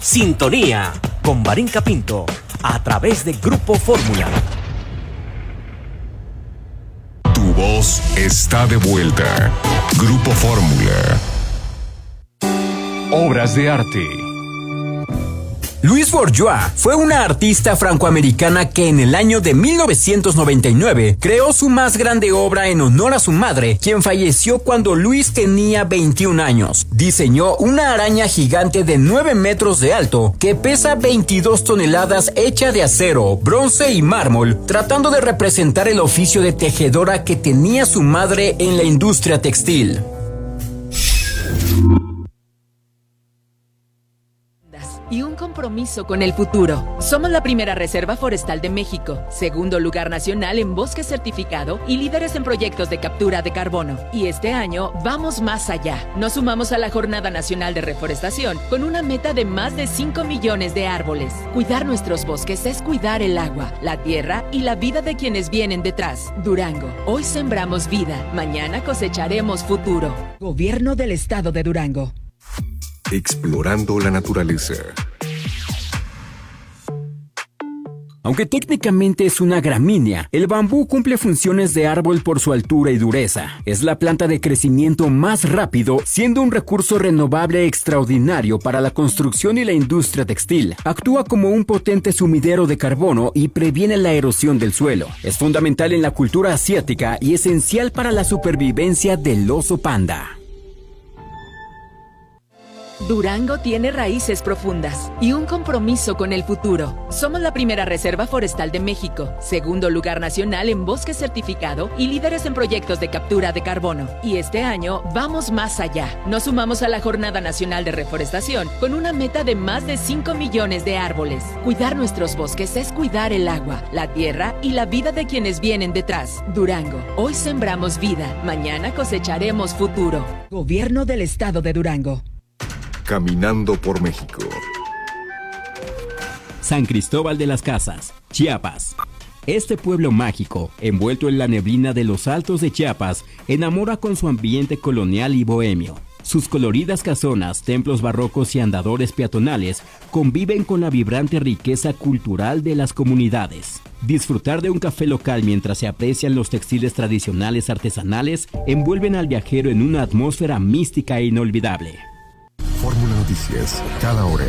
Sintonía con Marinka Pinto a través de Grupo Fórmula. Tu voz está de vuelta. Grupo Fórmula. Obras de arte. Louise Bourgeois fue una artista francoamericana que en el año de 1999 creó su más grande obra en honor a su madre, quien falleció cuando Louise tenía 21 años. Diseñó una araña gigante de 9 metros de alto que pesa 22 toneladas hecha de acero, bronce y mármol, tratando de representar el oficio de tejedora que tenía su madre en la industria textil. Y un compromiso con el futuro. Somos la primera reserva forestal de México, segundo lugar nacional en bosque certificado y líderes en proyectos de captura de carbono. Y este año vamos más allá. Nos sumamos a la Jornada Nacional de Reforestación con una meta de más de 5 millones de árboles. Cuidar nuestros bosques es cuidar el agua, la tierra y la vida de quienes vienen detrás. Durango, hoy sembramos vida, mañana cosecharemos futuro. Gobierno del Estado de Durango. Explorando la naturaleza. Aunque técnicamente es una gramínea, el bambú cumple funciones de árbol por su altura y dureza. Es la planta de crecimiento más rápido, siendo un recurso renovable extraordinario para la construcción y la industria textil. Actúa como un potente sumidero de carbono y previene la erosión del suelo. Es fundamental en la cultura asiática y esencial para la supervivencia del oso panda. Durango tiene raíces profundas y un compromiso con el futuro. Somos la primera reserva forestal de México, segundo lugar nacional en bosque certificado y líderes en proyectos de captura de carbono. Y este año vamos más allá. Nos sumamos a la Jornada Nacional de Reforestación con una meta de más de 5 millones de árboles. Cuidar nuestros bosques es cuidar el agua, la tierra y la vida de quienes vienen detrás. Durango, hoy sembramos vida, mañana cosecharemos futuro. Gobierno del Estado de Durango. Caminando por México. San Cristóbal de las Casas, Chiapas. Este pueblo mágico, envuelto en la neblina de los altos de Chiapas, enamora con su ambiente colonial y bohemio. Sus coloridas casonas, templos barrocos y andadores peatonales conviven con la vibrante riqueza cultural de las comunidades. Disfrutar de un café local mientras se aprecian los textiles tradicionales artesanales envuelven al viajero en una atmósfera mística e inolvidable. Fórmula Noticias, cada hora.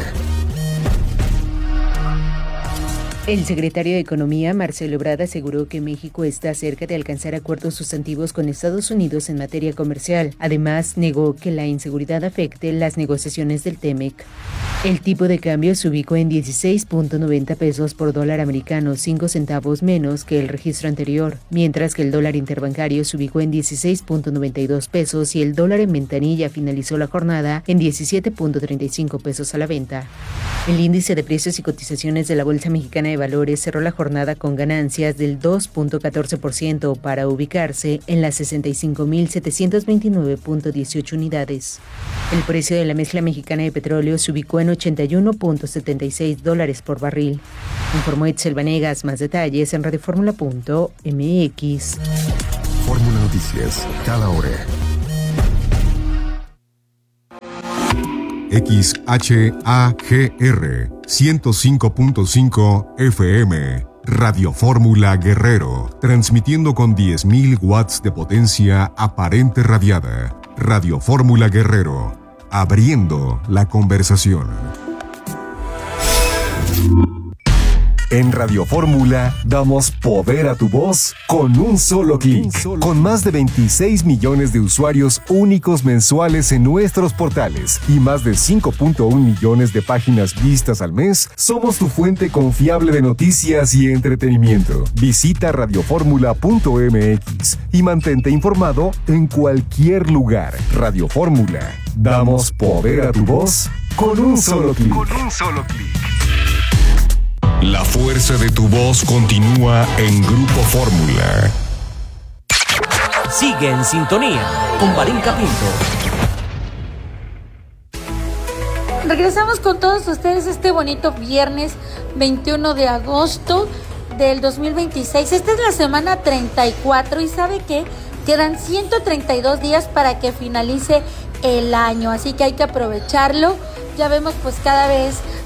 El secretario de Economía, Marcelo Ebrard, aseguró que México está cerca de alcanzar acuerdos sustantivos con Estados Unidos en materia comercial. Además, negó que la inseguridad afecte las negociaciones del TEMEC. El tipo de cambio se ubicó en 16.90 pesos por dólar americano, 5 centavos menos que el registro anterior, mientras que el dólar interbancario se ubicó en 16.92 pesos y el dólar en ventanilla finalizó la jornada en 17.35 pesos a la venta. El índice de precios y cotizaciones de la Bolsa Mexicana de Valores cerró la jornada con ganancias del 2.14% para ubicarse en las 65.729.18 unidades. El precio de la mezcla mexicana de petróleo se ubicó en $81.76 por barril. Informó Itzel Vanegas. Más detalles en radioformula.mx. Fórmula Noticias, cada hora. XHAGR 105.5 FM, Radio Fórmula Guerrero, transmitiendo con 10.000 watts de potencia aparente radiada. Radio Fórmula Guerrero, abriendo la conversación. En Radio Fórmula damos poder a tu voz con un solo clic. Con más de 26 millones de usuarios únicos mensuales en nuestros portales y más de 5.1 millones de páginas vistas al mes, somos tu fuente confiable de noticias y entretenimiento. Visita radioformula.mx y mantente informado en cualquier lugar. Radio Fórmula. Damos poder a tu voz con un solo clic. La fuerza de tu voz continúa en Grupo Fórmula. Sigue en sintonía con Marinka Pinto. Regresamos con todos ustedes este bonito viernes 21 de agosto del 2026. Esta es la semana 34 y ¿sabe qué? Quedan 132 días para que finalice el año, así que hay que aprovecharlo. Ya vemos pues cada vez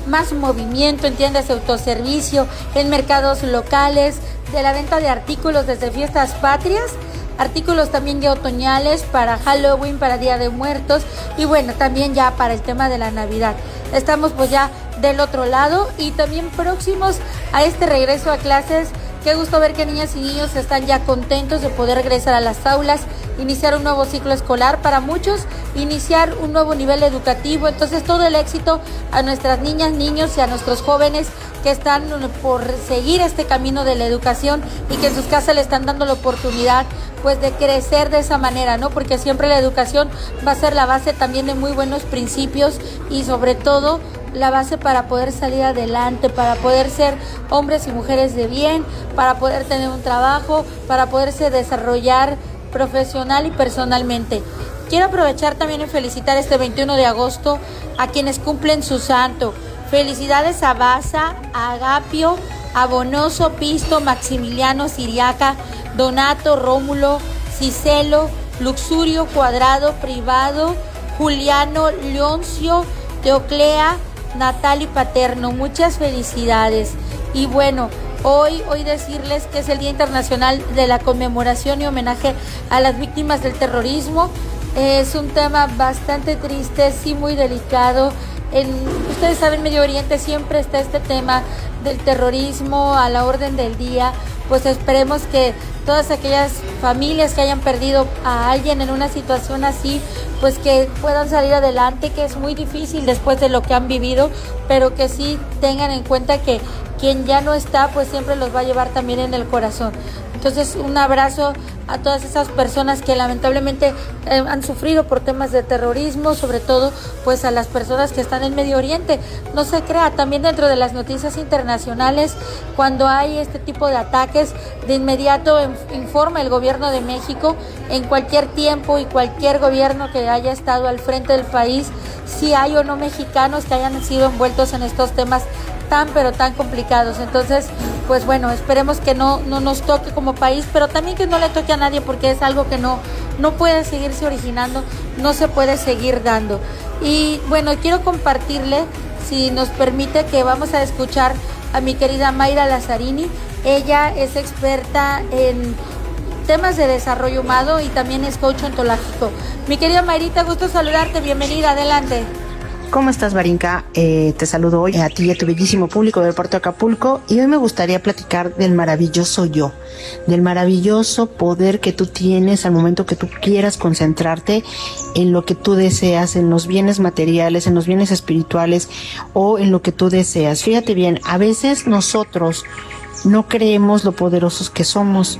más movimiento en tiendas de autoservicio, en mercados locales, de la venta de artículos desde fiestas patrias, artículos también ya otoñales para Halloween, para Día de Muertos y bueno, también ya para el tema de la Navidad. Estamos pues ya del otro lado y también próximos a este regreso a clases. Qué gusto ver que niñas y niños están ya contentos de poder regresar a las aulas, iniciar un nuevo ciclo escolar, para muchos iniciar un nuevo nivel educativo. Entonces todo el éxito a nuestras niñas, niños y a nuestros jóvenes que están por seguir este camino de la educación y que en sus casas le están dando la oportunidad pues de crecer de esa manera, ¿no? Porque siempre la educación va a ser la base también de muy buenos principios y sobre todo la base para poder salir adelante, para poder ser hombres y mujeres de bien, para poder tener un trabajo, para poderse desarrollar profesional y personalmente. Quiero aprovechar también y felicitar este 21 de agosto a quienes cumplen su santo. Felicidades a Baza, a Agapio, a Bonoso, Pisto, Maximiliano, Siriaca, Donato, Rómulo, Cicelo, Luxurio, Cuadrado, Privado, Juliano, Leoncio, Teoclea, Natal y Paterno. Muchas felicidades. Y bueno, hoy decirles que es el Día Internacional de la Conmemoración y Homenaje a las Víctimas del Terrorismo. Es un tema bastante triste, sí, muy delicado. Ustedes saben, Medio Oriente siempre está este tema del terrorismo a la orden del día. Pues esperemos que todas aquellas familias que hayan perdido a alguien en una situación así, pues que puedan salir adelante, que es muy difícil después de lo que han vivido, pero que sí tengan en cuenta que quien ya no está, pues siempre los va a llevar también en el corazón. Entonces, un abrazo a todas esas personas que lamentablemente han sufrido por temas de terrorismo, sobre todo pues a las personas que están en Medio Oriente. No se crea, también dentro de las noticias internacionales, cuando hay este tipo de ataques, de inmediato informa el gobierno de México, en cualquier tiempo y cualquier gobierno que haya estado al frente del país, si hay o no mexicanos que hayan sido envueltos en estos temas pero tan complicados. Entonces, pues bueno, esperemos que no nos toque como país, pero también que no le toque a nadie, porque es algo que no puede seguirse originando, no se puede seguir dando. Y bueno, quiero compartirle, si nos permite, que vamos a escuchar a mi querida Mayra Lazzarini. Ella es experta en temas de desarrollo humano y también es coach ontológico. Mi querida Mayrita, gusto saludarte, bienvenida, adelante. ¿Cómo estás, Barinka? Te saludo hoy a ti y a tu bellísimo público del puerto de Acapulco, y hoy me gustaría platicar del maravilloso yo, del maravilloso poder que tú tienes al momento que tú quieras concentrarte en lo que tú deseas, en los bienes materiales, en los bienes espirituales o en lo que tú deseas. Fíjate bien, a veces nosotros no creemos lo poderosos que somos,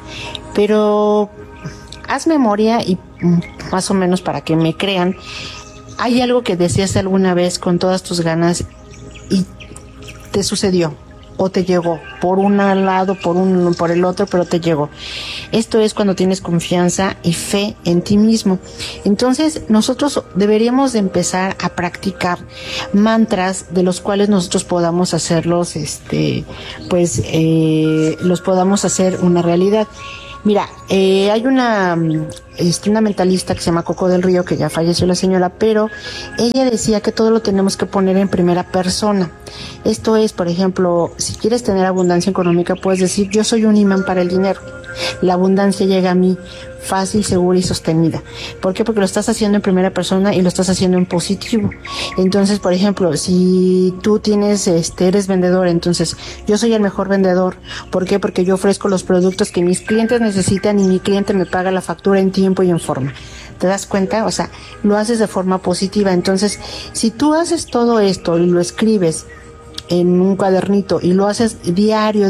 pero haz memoria y más o menos para que me crean. Hay algo que deseaste alguna vez con todas tus ganas y te sucedió o te llegó por un lado, por el otro, pero te llegó. Esto es cuando tienes confianza y fe en ti mismo. Entonces, nosotros deberíamos de empezar a practicar mantras de los cuales nosotros podamos hacerlos, los podamos hacer una realidad. Mira, hay una mentalista que se llama Coco del Río, que ya falleció la señora, pero ella decía que todo lo tenemos que poner en primera persona. Esto es, por ejemplo, si quieres tener abundancia económica, puedes decir: yo soy un imán para el dinero. La abundancia llega a mí fácil, segura y sostenida. ¿Por qué? Porque lo estás haciendo en primera persona y lo estás haciendo en positivo. Entonces, por ejemplo, si tú eres vendedor, entonces yo soy el mejor vendedor. ¿Por qué? Porque yo ofrezco los productos que mis clientes necesitan y mi cliente me paga la factura en tiempo y en forma. ¿Te das cuenta? O sea, lo haces de forma positiva. Entonces, si tú haces todo esto y lo escribes en un cuadernito y lo haces diario,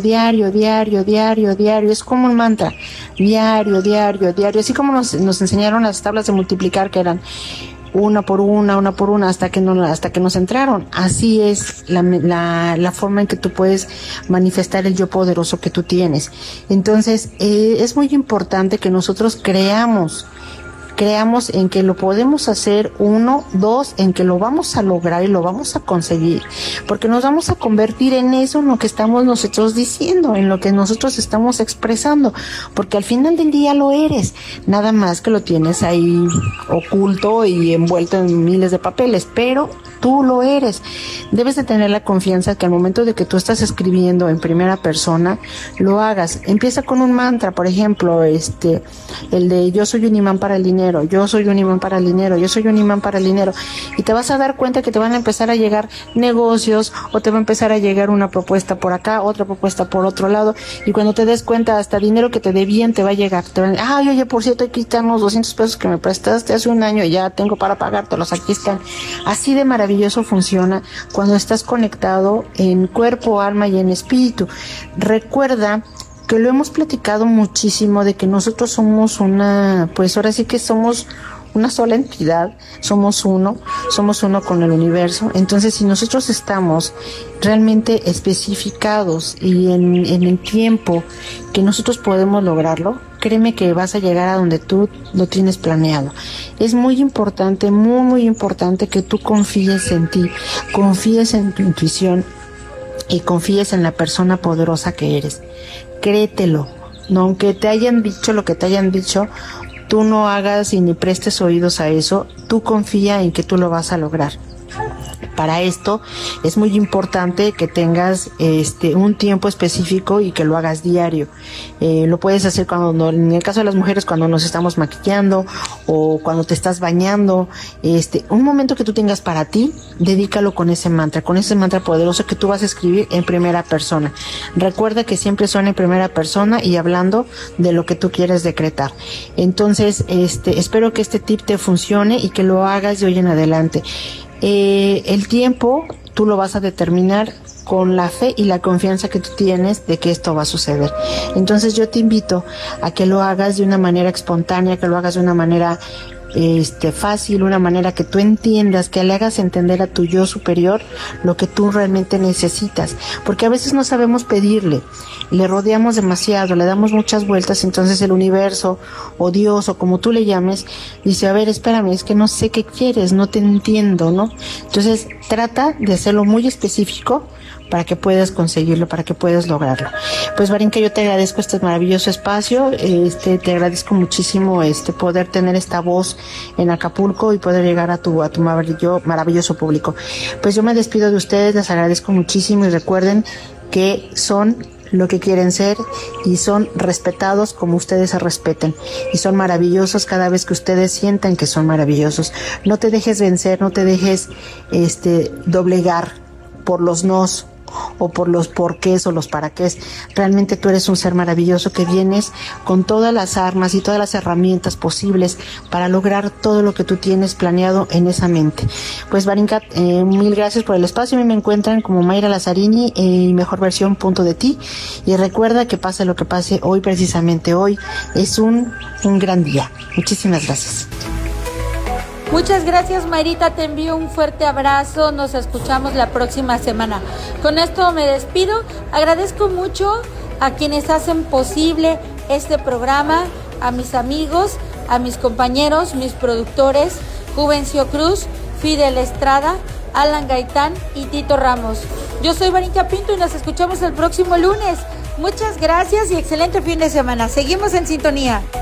es como un mantra, diario, así como nos enseñaron las tablas de multiplicar, que eran una por una, hasta que nos entraron. Así es la forma en que tú puedes manifestar el yo poderoso que tú tienes. Entonces, es muy importante que nosotros creamos en que lo podemos hacer, 1, 2, en que lo vamos a lograr y lo vamos a conseguir, porque nos vamos a convertir en eso, en lo que estamos nosotros diciendo, en lo que nosotros estamos expresando, porque al final del día lo eres, nada más que lo tienes ahí oculto y envuelto en miles de papeles, pero tú lo eres. Debes de tener la confianza que al momento de que tú estás escribiendo en primera persona, lo hagas. Empieza con un mantra, por ejemplo, el de yo soy un imán para el dinero, yo soy un imán para el dinero, yo soy un imán para el dinero. Y te vas a dar cuenta que te van a empezar a llegar negocios, o te va a empezar a llegar una propuesta por acá, otra propuesta por otro lado, y cuando te des cuenta, hasta dinero que te debían te va a llegar. Te van a decir, oye, por cierto, aquí están los 200 pesos que me prestaste hace un año y ya tengo para pagártelos, aquí están. Así de maravilloso funciona cuando estás conectado en cuerpo, alma y en espíritu. Recuerda que lo hemos platicado muchísimo de que nosotros somos pues ahora sí que somos una sola entidad, somos uno con el universo. Entonces, si nosotros estamos realmente especificados y en el tiempo que nosotros podemos lograrlo, créeme que vas a llegar a donde tú lo tienes planeado. Es muy importante, muy, muy importante que tú confíes en ti, confíes en tu intuición y confíes en la persona poderosa que eres. Créetelo, no, aunque te hayan dicho lo que te hayan dicho, tú no hagas y ni prestes oídos a eso, tú confía en que tú lo vas a lograr. Para esto es muy importante que tengas un tiempo específico y que lo hagas diario. Lo puedes hacer en el caso de las mujeres, cuando nos estamos maquillando o cuando te estás bañando. Un momento que tú tengas para ti, dedícalo con ese mantra poderoso que tú vas a escribir en primera persona. Recuerda que siempre son en primera persona y hablando de lo que tú quieres decretar. Entonces, espero que este tip te funcione y que lo hagas de hoy en adelante. El tiempo tú lo vas a determinar con la fe y la confianza que tú tienes de que esto va a suceder. Entonces yo te invito a que lo hagas de una manera espontánea, que lo hagas de una manera fácil, una manera que tú entiendas, que le hagas entender a tu yo superior lo que tú realmente necesitas, porque a veces no sabemos pedirle, le rodeamos demasiado, le damos muchas vueltas, entonces el universo o Dios o como tú le llames dice, a ver, espérame, es que no sé qué quieres, no te entiendo, ¿no? Entonces trata de hacerlo muy específico para que puedas conseguirlo, para que puedas lograrlo. Pues Varinka, yo te agradezco este maravilloso espacio, te agradezco muchísimo poder tener esta voz en Acapulco y poder llegar a tu maravilloso público. Pues yo me despido de ustedes, les agradezco muchísimo y recuerden que son lo que quieren ser y son respetados como ustedes se respeten y son maravillosos cada vez que ustedes sientan que son maravillosos. No te dejes vencer, no te dejes doblegar por los nos o por los porqués o los paraqués. Realmente tú eres un ser maravilloso que vienes con todas las armas y todas las herramientas posibles para lograr todo lo que tú tienes planeado en esa mente. Pues Varinka, mil gracias por el espacio. A mí me encuentran como Mayra Lazzarini, mejor versión punto de ti, y recuerda que pase lo que pase hoy, precisamente hoy es un gran día. Muchísimas gracias. Muchas gracias, Mayrita, te envío un fuerte abrazo, nos escuchamos la próxima semana. Con esto me despido, agradezco mucho a quienes hacen posible este programa, a mis amigos, a mis compañeros, mis productores, Juvencio Cruz, Fidel Estrada, Alan Gaitán y Tito Ramos. Yo soy Varinka Pinto y nos escuchamos el próximo lunes. Muchas gracias y excelente fin de semana. Seguimos en sintonía.